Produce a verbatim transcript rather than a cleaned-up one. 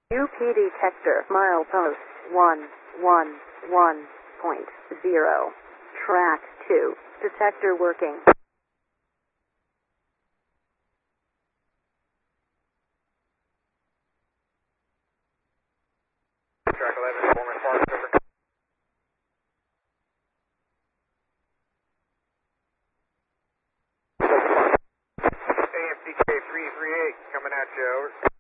U P detector milepost one one one point zero. Track two. Detector working. Track eleven, former Forest River. A M C K three three eight coming at you, over.